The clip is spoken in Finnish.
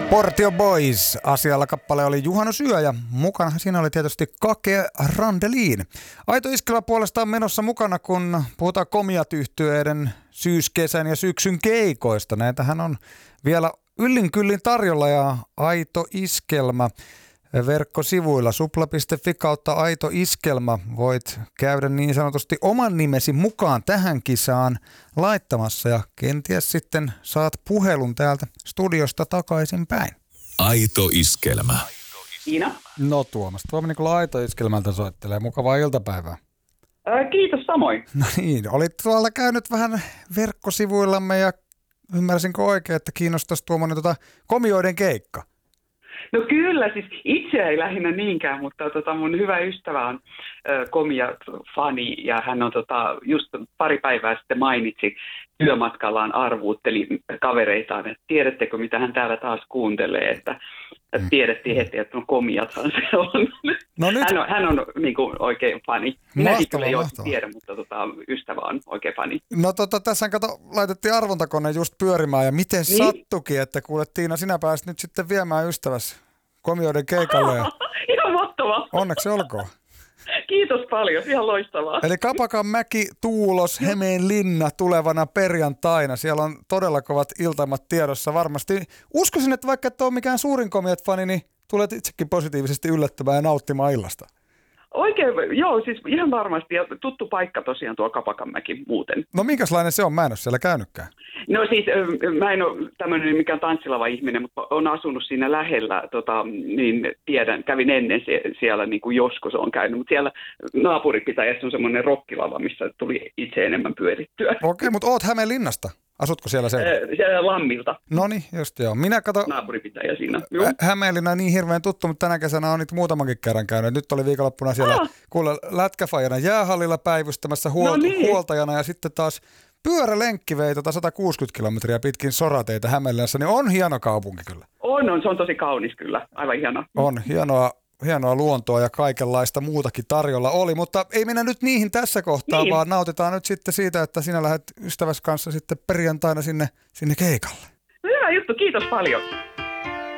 Portio Boys. Asialla kappale oli Juhannusyö ja mukana siinä oli tietysti Kake Randeliin. Aito Iskelmä puolestaan menossa mukana, kun puhutaan Komiat-yhtyeiden syyskesän ja syksyn keikoista. Näitähän on vielä yllin kyllin tarjolla ja Aito Iskelmä verkkosivuilla supla.fi kautta Aito Iskelmä voit käydä niin sanotusti oman nimesi mukaan tähän kisaan laittamassa ja kenties sitten saat puhelun täältä studiosta takaisin päin. Aito Iskelmä. Iina. No Tuomas, Nikola Aito Iskelmältä soittelee. Mukavaa iltapäivää. Kiitos samoin. No niin, olit tuolla käynyt vähän verkkosivuillamme ja ymmärsinkö oikein, että kiinnostaisi Tuomonen komioiden keikka? No kyllä, siis itse ei lähinnä niinkään, mutta mun hyvä ystävä on komia-fani ja hän on just pari päivää sitten mainitsi työmatkallaan arvuutteli kavereitaan, että tiedättekö mitä hän täällä taas kuuntelee, että tiedettiin heti, että no komiathan se on. No nyt. Hän on niin kuin oikein fani. Minäkin kyllä jo Mahtavaa. tiedän, mutta ystävä on oikein fani. No tässä laitettiin arvontakone just pyörimään ja miten Niin? sattukin, että kuulet Tiina, sinä pääsit nyt sitten viemään ystäväsi komioiden keikalle ja Ihan mahtavaa. onneksi olkoon. Kiitos paljon, ihan loistavaa. Eli Kapakanmäki, Tuulos, Hämeenlinna tulevana perjantaina. Siellä on todella kovat iltaimat tiedossa varmasti. Uskoisin, että vaikka et ole mikään suurin Komiat-fani, niin tulet itsekin positiivisesti yllättämään ja nauttimaan illasta. Oikein, joo, siis ihan varmasti. Ja tuttu paikka tosiaan tuo Kapakanmäki muuten. No minkälainen se on? Mä en ole siellä käynytkään. No siis mä en ole tämmöinen mikään tanssilava ihminen, mutta olen asunut siinä lähellä, niin tiedän, kävin ennen siellä niin kuin joskus on käynyt, mutta siellä naapuripitäjässä on semmoinen rokkilava, missä tuli itse enemmän pyörittyä. Okei, mutta oot Hämeenlinnasta. Asutko siellä Siellä Lammilta, Noniin, just joo. Minä kato, naapuripitäjä siinä. Joo. Hämeenlinna on niin hirveän tuttu, mutta tänä kesänä on niitä muutamankin kerran käynyt. Nyt oli viikonloppuna siellä kuule lätkäfajana jäähallilla päivystämässä huoltajana ja sitten taas pyörälenkki vei 160 kilometriä pitkin sorateitä Hämeenlinnassa, niin on hieno kaupunki kyllä. On, se on tosi kaunis kyllä, aivan hieno. On hienoa luontoa ja kaikenlaista muutakin tarjolla oli, mutta ei mennä nyt niihin tässä kohtaa, Niin. vaan nautitaan nyt sitten siitä, että sinä lähdet ystäväsi kanssa sitten perjantaina sinne keikalle. No hyvä juttu, kiitos paljon.